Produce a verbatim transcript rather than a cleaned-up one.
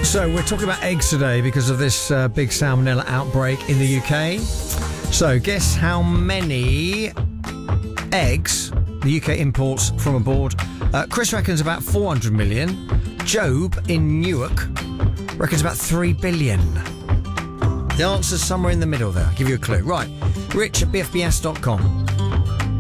So we're talking about eggs today because of this uh, big salmonella outbreak in the U K. So guess how many eggs the U K imports from abroad? Uh, Chris reckons about four hundred million. Job in Newark reckons about three billion. The answer's somewhere in the middle there. I'll give you a clue. Right, Rich at b f b s dot com.